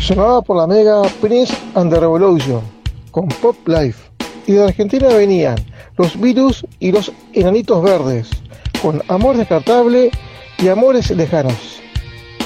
Sonaba por la Mega Prince and the Revolution con Pop Life. Y de Argentina venían los Virus y los Enanitos Verdes con Amor Descartable y Amores Lejanos.